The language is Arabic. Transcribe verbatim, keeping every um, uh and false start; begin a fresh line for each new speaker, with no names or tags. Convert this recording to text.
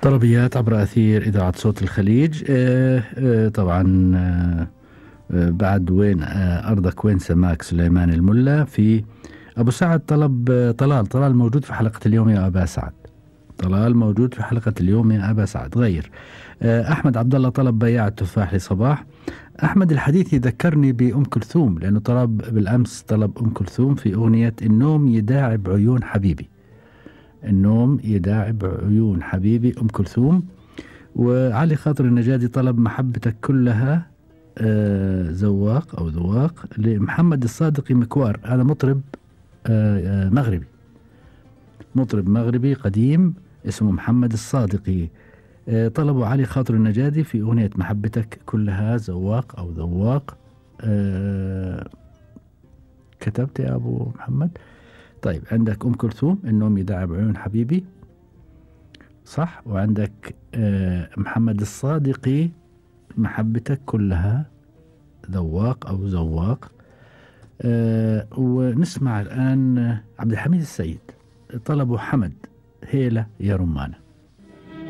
طلبيات عبر أثير إذاعة صوت الخليج. آه آه طبعا آه آه بعد وين آه أرضك وين سماك سليمان الملا في أبو سعد. طلب آه طلال طلال موجود في حلقة اليوم يا أبا سعد. طلال موجود في حلقة اليوم يا أبا سعد غير. آه أحمد عبد الله طلب بياع التفاح لصباح. أحمد الحديث يذكرني بأم كلثوم لأنه طلب بالأمس طلب أم كلثوم في أغنية النوم يداعب عيون حبيبي. النوم يداعب عيون حبيبي أم كلثوم. وعلي خاطر النجادي طلب محبتك كلها آه زواق أو ذواق لمحمد الصادقي مكوار. هذا مطرب آه آه مغربي مطرب مغربي قديم اسمه محمد الصادقي. آه طلبوا علي خاطر النجادي في أغنية محبتك كلها زواق أو ذواق. آه كتبت يا أبو محمد. طيب عندك أم كلثوم النوم يداعب عيون حبيبي صح، وعندك آه محمد الصادقي محبتك كلها ذواق أو زواق. آه ونسمع الآن عبد الحميد السيد طلبوا حمد هيلة يا رمانة.